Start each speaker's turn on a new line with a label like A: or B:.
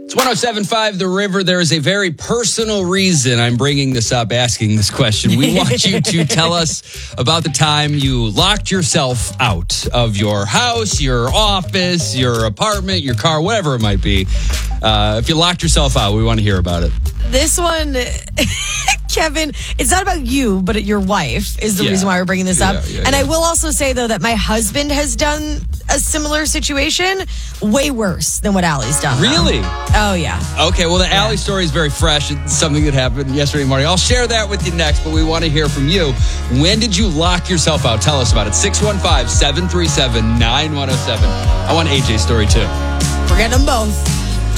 A: It's 107.5 The River. There is a very personal reason I'm bringing this up, asking this question. We want you to tell us about the time you locked yourself out of your house, your office, your apartment, your car, whatever it might be. If you locked yourself out, we want to hear about it.
B: This one, Kevin, it's not about you, but your wife is the reason why we're bringing this up. And I will also say, though, that my husband has done a similar situation way worse than what Allie's done.
A: Really?
B: Oh, yeah.
A: Okay, well, the Allie story is very fresh. It's something that happened yesterday morning. I'll share that with you next, but we want to hear from you. When did you lock yourself out? Tell us about it. 615-737-9107. I want AJ's story, too.
B: We're getting them both.